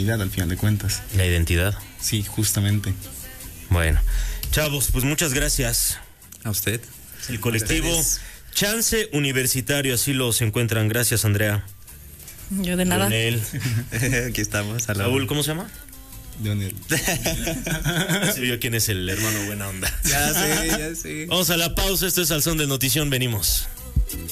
identidad al final de cuentas. La identidad. Sí, justamente. Bueno, chavos, pues muchas gracias. A usted. El colectivo Chance Universitario, así los encuentran. Gracias, Andrea. Yo de nada. Leonel. Aquí estamos. Raúl, ¿cómo se llama? Leonel. Se vio quién es el hermano buena onda. Ya sé. Vamos a la pausa, esto es Al Son de Notición, venimos.